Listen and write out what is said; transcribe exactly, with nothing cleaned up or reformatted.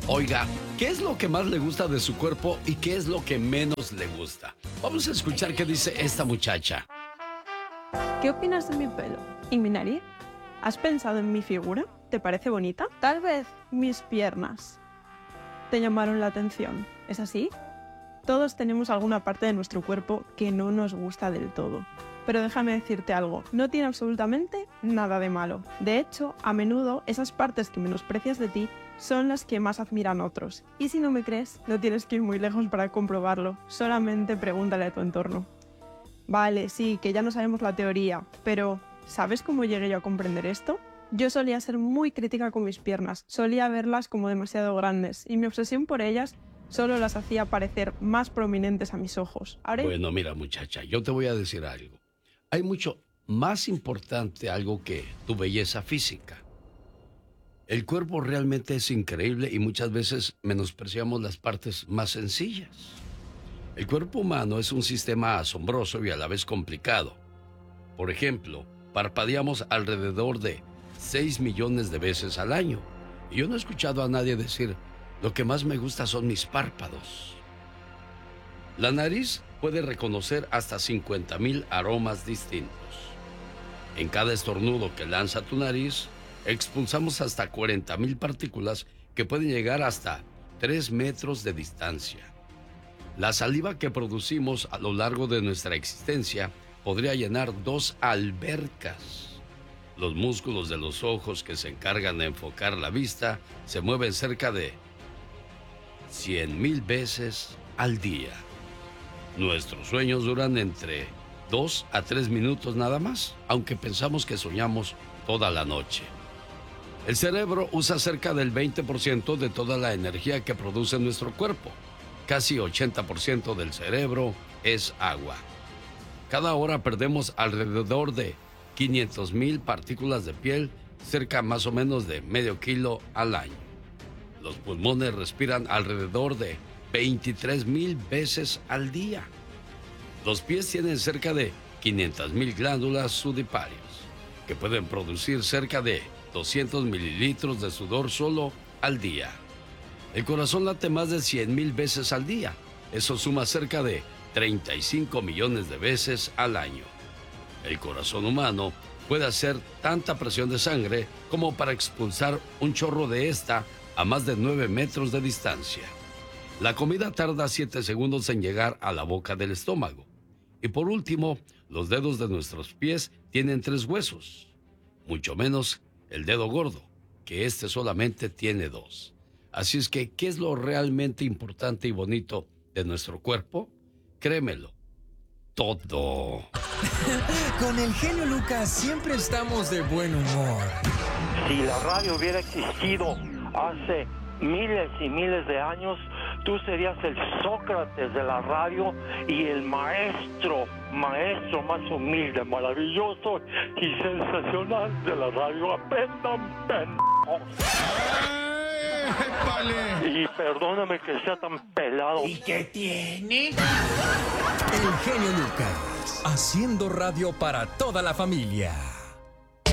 Oiga, ¿qué es lo que más le gusta de su cuerpo y qué es lo que menos le gusta? Vamos a escuchar qué dice esta muchacha. ¿Qué opinas de mi pelo y mi nariz? ¿Has pensado en mi figura? ¿Te parece bonita? Tal vez mis piernas te llamaron la atención. ¿Es así? Todos tenemos alguna parte de nuestro cuerpo que no nos gusta del todo. Pero déjame decirte algo, no tiene absolutamente nada de malo. De hecho, a menudo esas partes que menosprecias de ti son las que más admiran otros. Y si no me crees, no tienes que ir muy lejos para comprobarlo. Solamente pregúntale a tu entorno. Vale, sí, que ya no sabemos la teoría, pero ¿sabes cómo llegué yo a comprender esto? Yo solía ser muy crítica con mis piernas, solía verlas como demasiado grandes y mi obsesión por ellas solo las hacía parecer más prominentes a mis ojos. Ahora... Bueno, mira muchacha, yo te voy a decir algo. Hay mucho más importante algo que tu belleza física. El cuerpo realmente es increíble y muchas veces menospreciamos las partes más sencillas. El cuerpo humano es un sistema asombroso y a la vez complicado. Por ejemplo, parpadeamos alrededor de seis millones de veces al año. Y yo no he escuchado a nadie decir, lo que más me gusta son mis párpados. La nariz puede reconocer hasta cincuenta mil aromas distintos. En cada estornudo que lanza tu nariz, expulsamos hasta cuarenta mil partículas que pueden llegar hasta tres metros de distancia. La saliva que producimos a lo largo de nuestra existencia podría llenar dos albercas. Los músculos de los ojos que se encargan de enfocar la vista se mueven cerca de cien mil veces al día. Nuestros sueños duran entre dos a tres minutos nada más, aunque pensamos que soñamos toda la noche. El cerebro usa cerca del veinte por ciento de toda la energía que produce nuestro cuerpo. Casi ochenta por ciento del cerebro es agua. Cada hora perdemos alrededor de quinientas mil partículas de piel, cerca más o menos de medio kilo al año. Los pulmones respiran alrededor de veintitrés mil veces al día. Los pies tienen cerca de quinientas mil glándulas sudiparias, que pueden producir cerca de doscientos mililitros de sudor solo al día. El corazón late más de cien mil veces al día. Eso suma cerca de treinta y cinco millones de veces al año. El corazón humano puede hacer tanta presión de sangre como para expulsar un chorro de esta a más de nueve metros de distancia. La comida tarda siete segundos en llegar a la boca del estómago. Y por último, los dedos de nuestros pies tienen tres huesos, mucho menos el dedo gordo, que este solamente tiene dos. Así es que, ¿qué es lo realmente importante y bonito de nuestro cuerpo? Créemelo, todo. Con el genio Lucas siempre estamos de buen humor. Si la radio hubiera existido hace miles y miles de años, tú serías el Sócrates de la radio y el maestro, maestro más humilde, maravilloso y sensacional de la radio. Aprendan, pendejos. Y perdóname que sea tan pelado. ¿Y qué tiene? El genio Lucas, haciendo radio para toda la familia.